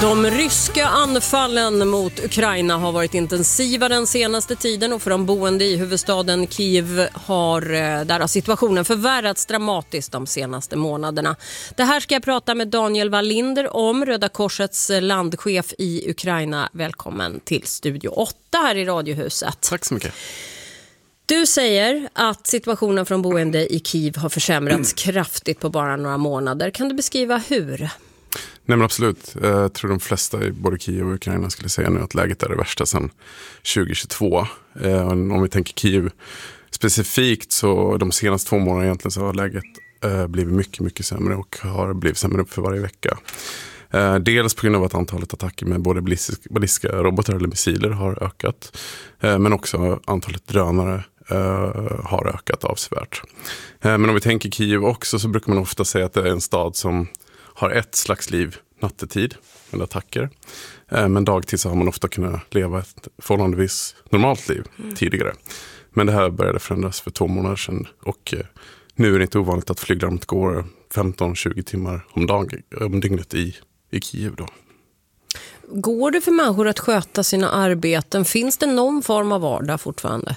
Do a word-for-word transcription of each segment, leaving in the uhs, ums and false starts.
De ryska anfallen mot Ukraina har varit intensiva den senaste tiden och för de boende i huvudstaden Kiev har, där har situationen förvärrats dramatiskt de senaste månaderna. Det här ska jag prata med Daniel Wallinder om, Röda Korsets landchef i Ukraina. Välkommen till Studio åtta här i Radiohuset. Tack så mycket. Du säger att situationen från boende i Kiev har försämrats kraftigt på bara några månader. Kan du beskriva hur? Nej men absolut. Jag tror de flesta i både Kiev och Ukraina skulle säga nu att läget är det värsta sedan tjugohundratjugotvå. Om vi tänker Kiev specifikt så de senaste två månaderna egentligen så har läget blivit mycket, mycket sämre och har blivit sämre för varje vecka. Dels på grund av att antalet attacker med både ballistiska robotar eller missiler har ökat. Men också antalet drönare har ökat avsevärt. Men om vi tänker Kiev också så brukar man ofta säga att det är en stad som har ett slags liv nattetid med attacker. Men dagtid så har man ofta kunnat leva ett förhållandevis normalt liv mm. tidigare. Men det här började förändras för två månader sedan. Och nu är det inte ovanligt att flyglarmet går femton till tjugo timmar om, dag, om dygnet i, i Kiev då. Går det för människor att sköta sina arbeten? Finns det någon form av vardag fortfarande?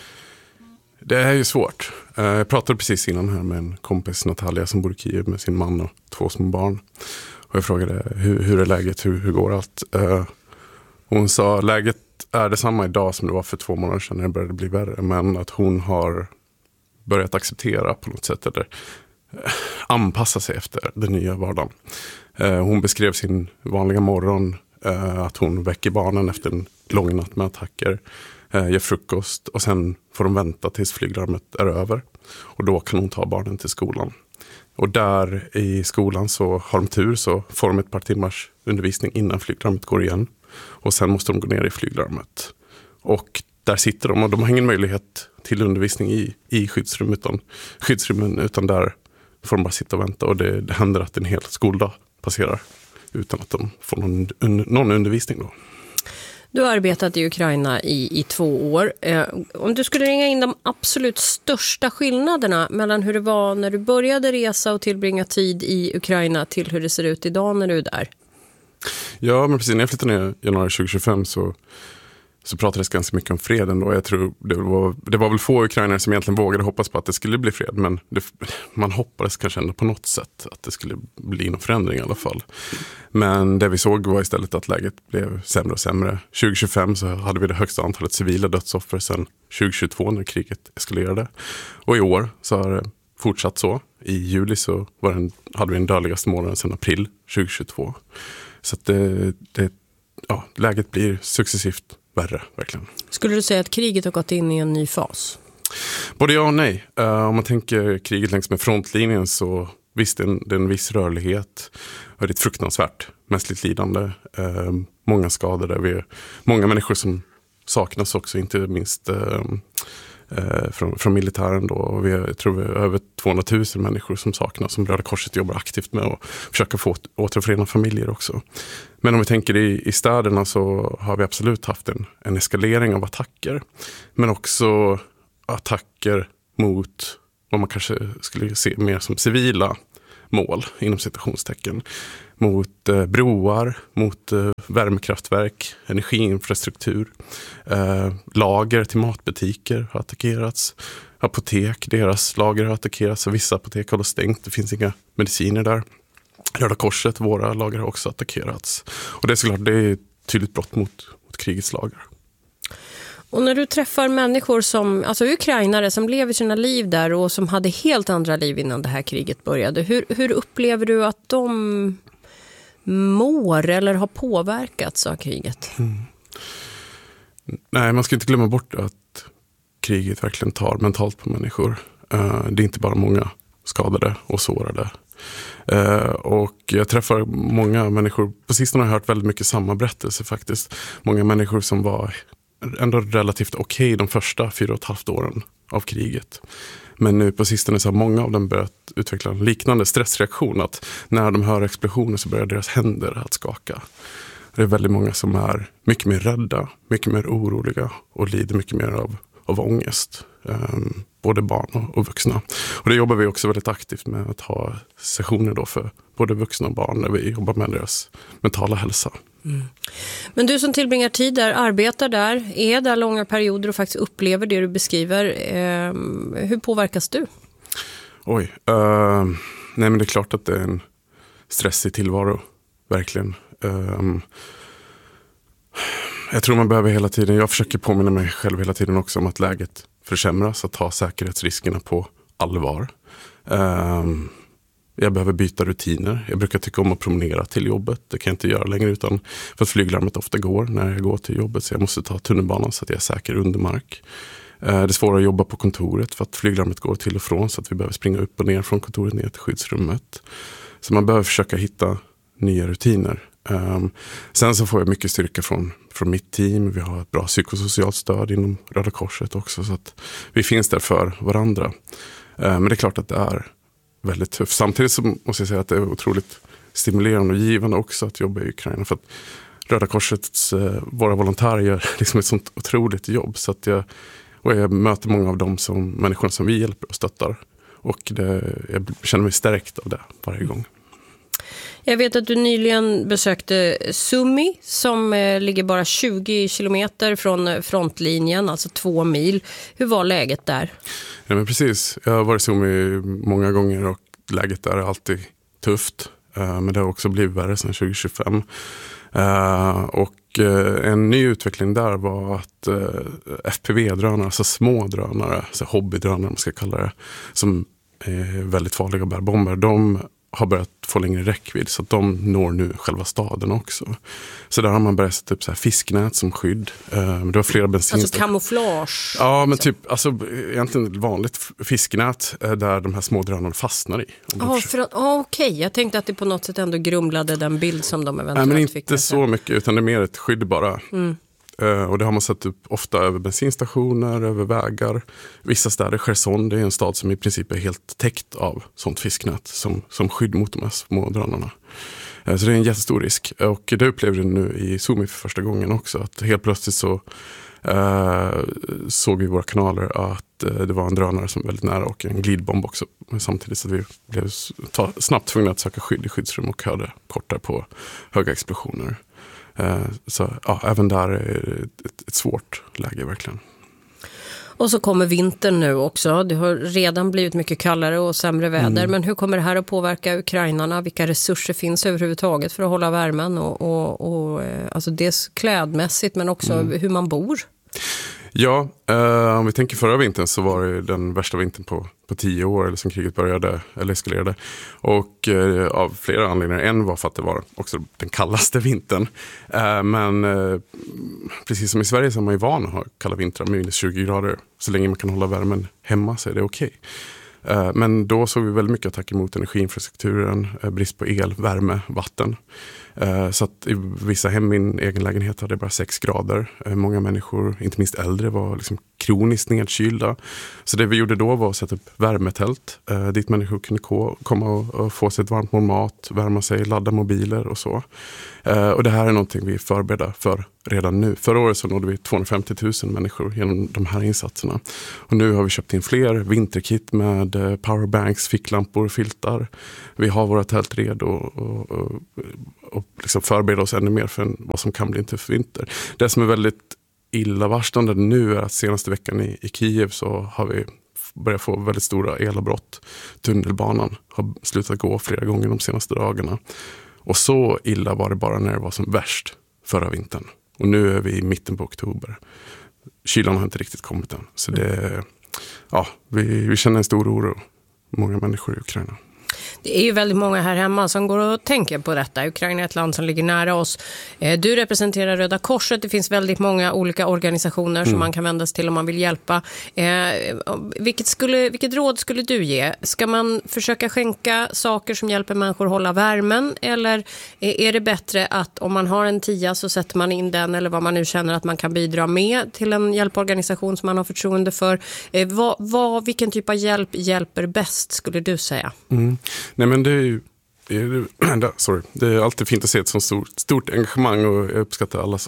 Det är ju svårt. Jag pratade precis innan här med en kompis, Natalia, som bor i Kiev med sin man och två små barn. Och jag frågade hur, hur är läget, hur, hur går allt? Hon sa läget är detsamma idag som det var för två månader sedan när det började bli värre. Men att hon har börjat acceptera på något sätt eller anpassa sig efter den nya vardagen. Hon beskrev sin vanliga morgon att hon väcker barnen efter en lång natt med attacker. Gör frukost och sen får de vänta tills flyglarmet är över. Och då kan hon ta barnen till skolan. Och där i skolan så har de tur så får de ett par timmars undervisning innan flyglarmet går igen. Och sen måste de gå ner i flyglarmet. Och där sitter de och de har ingen möjlighet till undervisning i, i skyddsrum utan, skyddsrummen utan där får de bara sitta och vänta. Och det, det händer att en hel skoldag passerar utan att de får någon, un, någon undervisning då. Du har arbetat i Ukraina i, i två år. Eh, om du skulle ringa in de absolut största skillnaderna mellan hur det var när du började resa och tillbringa tid i Ukraina till hur det ser ut idag när du är där? Ja, men precis när jag flyttade ner i januari tjugohundratjugofem så, så pratades ganska mycket om freden då. Jag tror det var, det var väl få ukrainare som egentligen vågade hoppas på att det skulle bli fred. Men det, man hoppades kanske ändå på något sätt att det skulle bli någon förändring i alla fall. Men det vi såg var istället att läget blev sämre och sämre. tjugohundratjugofem så hade vi det högsta antalet civila dödsoffer sedan tjugohundratjugotvå när kriget eskalerade. Och i år så har det fortsatt så. I juli så var det, hade vi den dödligaste månaden sedan april tjugohundratjugotvå. Så att det, det, ja, läget blir successivt värre, verkligen. Skulle du säga att kriget har gått in i en ny fas? Både ja och nej. Uh, om man tänker kriget längs med frontlinjen så visst, det är en, det är en viss rörlighet. Det är ett fruktansvärt mänskligt lidande. Uh, många skadade. Vi är många människor som saknas också, inte minst uh, uh, från, från militären då. Vi är, jag tror vi är över tvåhundratusen människor som saknas, som Röda Korset jobbar aktivt med och försöka få återförena familjer också. Men om vi tänker i, i städerna så har vi absolut haft en, en eskalering av attacker. Men också attacker mot vad man kanske skulle se mer som civila mål inom citationstecken. Mot eh, broar, mot eh, värmekraftverk, energiinfrastruktur, eh, lager till matbutiker har attackerats. Apotek, deras lager har attackerats och vissa apotek har stängt. Det finns inga mediciner där. Röda Korset, våra lager har också attackerats. Och det är såklart, det är ett tydligt brott mot, mot krigets lager. Och när du träffar människor som, alltså ukrainare som lever sina liv där och som hade helt andra liv innan det här kriget började. Hur, hur upplever du att de mår eller har påverkats av kriget? Mm. Nej, man ska inte glömma bort att kriget verkligen tar mentalt på människor. Uh, det är inte bara många skadade och sårade. Uh, och jag träffar många människor, på sistone har jag hört väldigt mycket samma berättelse faktiskt. Många människor som var ändå relativt okej okay de första fyra och ett halvt åren av kriget. Men nu på sistone så har många av dem börjat utveckla en liknande stressreaktion, att när de hör explosioner så börjar deras händer att skaka. Det är väldigt många som är mycket mer rädda, mycket mer oroliga och lider mycket mer av av ångest. Um, både barn och, och vuxna. Och det jobbar vi också väldigt aktivt med, att ha sessioner då för både vuxna och barn när vi jobbar med deras mentala hälsa. Mm. Men du som tillbringar tid där, arbetar där, är där långa perioder och faktiskt upplever det du beskriver. Eh, hur påverkas du? Oj, uh, nej men det är klart att det är en stressig tillvaro, verkligen. Um, jag tror man behöver hela tiden, jag försöker påminna mig själv hela tiden också om att läget försämras, att ta säkerhetsriskerna på allvar. Um, jag behöver byta rutiner. Jag brukar tycka om att promenera till jobbet. Det kan jag inte göra längre utan för att flyglarmet ofta går när jag går till jobbet, så jag måste ta tunnelbanan så att jag är säker under mark. Uh, det är svårare att jobba på kontoret för att flyglarmet går till och från, så att vi behöver springa upp och ner från kontoret ner till skyddsrummet. Så man behöver försöka hitta nya rutiner. Um, sen så får jag mycket styrka från, från mitt team. Vi har ett bra psykosocialt stöd inom Röda Korset också, så att vi finns där för varandra. Uh, men det är klart att det är väldigt tufft. Samtidigt så måste jag säga att det är otroligt stimulerande och givande också att jobba i Ukraina, för att Röda Korsets, uh, våra volontärer gör liksom ett sånt otroligt jobb, så att jag, och jag möter många av dem som människorna som vi hjälper och stöttar, och det, jag känner mig stärkt av det varje gång. Jag vet att du nyligen besökte Sumy som eh, ligger bara tjugo kilometer från frontlinjen, alltså två mil. Hur var läget där? Ja, men precis. Jag har varit i Sumy många gånger och läget där är alltid tufft. Uh, men det har också blivit värre sedan tjugo tjugofem. Uh, och uh, en ny utveckling där var att uh, F P V-drönare, alltså små drönare, alltså hobbydrönare man ska kalla det, som är väldigt farliga och bär bomber, de har börjat få längre räckvidd, så att de når nu själva staden också. Så där har man börjat sätta upp så här fisknät som skydd. Uh, det var flera bensinstationer. Alltså kamouflage? Ja, men typ, alltså egentligen ett vanligt fisknät uh, där de här små drönarna fastnar i. Ja, för, ah, okej. Okay. Jag tänkte att det på något sätt ändå grumlade den bild som de eventuellt Nej, men fick. inte så mycket, utan det är mer ett skydd bara. Mm. Uh, och det har man satt upp ofta över bensinstationer, över vägar. Vissa städer, Cherson, det är en stad som i princip är helt täckt av sånt fisknät som, som skydd mot de här små drönarna. Uh, så det är en jättestor risk. Och det upplevde jag nu i Sumy för första gången också. Att helt plötsligt så uh, såg vi i våra kanaler att uh, det var en drönare som var väldigt nära och en glidbomb också. Men samtidigt så att vi blev ta, snabbt tvungna att söka skydd i skyddsrum och hörde kortare på höga explosioner. Så ja, även där är det ett, ett svårt läge verkligen. Och så kommer vintern nu också. Det har redan blivit mycket kallare och sämre väder. Mm. Men hur kommer det här att påverka ukrainarna? Vilka resurser finns överhuvudtaget för att hålla värmen? Och, och, och, alltså dels klädmässigt men också mm. hur man bor. Ja, eh, om vi tänker förra vintern så var det den värsta vintern på, på tio år eller som kriget började eller eskalerade. Och eh, av flera anledningar. En var för att det var också den kallaste vintern. Eh, men eh, precis som i Sverige så är man ju van att ha kalla vintrar, minus tjugo grader. Så länge man kan hålla värmen hemma så är det okej. Okay. Eh, men då såg vi väldigt mycket attack mot energiinfrastrukturen, eh, brist på el, värme, vatten. Så att i vissa hem, min egen lägenhet hade bara sex grader. Många människor, inte minst äldre, var liksom kroniskt nedkylda. Så det vi gjorde då var att sätta upp värmetält dit människor kunde komma och få sig ett varmt mål mat, värma sig, ladda mobiler och så. Och det här är någonting vi förbereder för redan nu. Förra året så nådde vi tvåhundrafemtio tusen människor genom de här insatserna. Och nu har vi köpt in fler vinterkit med powerbanks, ficklampor, filtar. Vi har våra tält redo och, och, och liksom förbereda oss ännu mer för vad som kan bli en tuff vinter. Det som är väldigt illavarslande nu är att senaste veckan i, i Kiev så har vi börjat få väldigt stora elavbrott. Tunnelbanan har slutat gå flera gånger de senaste dagarna. Och så illa var det bara när det var som värst förra vintern. Och nu är vi i mitten på oktober. Kylan har inte riktigt kommit än. Så det, ja, vi, vi känner en stor oro. Många människor i Ukraina. Det är ju väldigt många här hemma som går och tänker på detta. Ukraina är ett land som ligger nära oss. Du representerar Röda Korset. Det finns väldigt många olika organisationer mm. som man kan vända sig till om man vill hjälpa. Eh, vilket, skulle, vilket råd skulle du ge? Ska man försöka skänka saker som hjälper människor att hålla värmen? Eller är det bättre att om man har en tia så sätter man in den eller vad man nu känner att man kan bidra med till en hjälporganisation som man har förtroende för? Eh, vad, vad, vilken typ av hjälp hjälper bäst skulle du säga? Mm. Nej, men det är ju är det, sorry, det är alltid fint att se ett så stort, stort engagemang och jag uppskattar alla som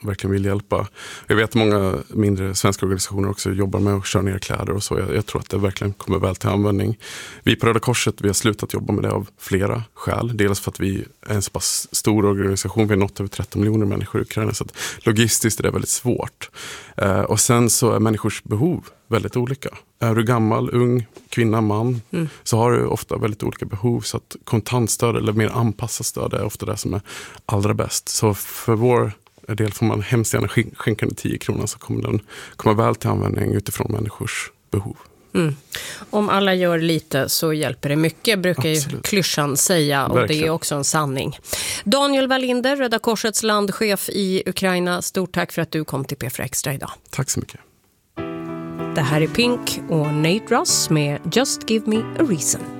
verkligen vill hjälpa. Jag vet att många mindre svenska organisationer också jobbar med att köra ner kläder och så. Jag, jag tror att det verkligen kommer väl till användning. Vi på Röda Korset, vi har slutat jobba med det av flera skäl. Dels för att vi är en så pass stor organisation, vi har nått över tretton miljoner människor i Ukraina, så att logistiskt är det väldigt svårt. Eh, och sen så är människors behov väldigt olika. Är du gammal, ung, kvinna, man mm. så har du ofta väldigt olika behov, så att kontantstöd eller mer anpassat stöd är ofta det som är allra bäst. Så för vår del får man hemskt gärna skänka den tio kronor, så kommer den komma väl till användning utifrån människors behov. Mm. Om alla gör lite så hjälper det mycket, brukar ju klyschan säga, och verkligen. Det är också en sanning. Daniel Wallinder, Röda Korsets landchef i Ukraina, stort tack för att du kom till P fyra Extra idag. Tack så mycket. Det här är Pink och Nate Russ med Just Give Me a Reason.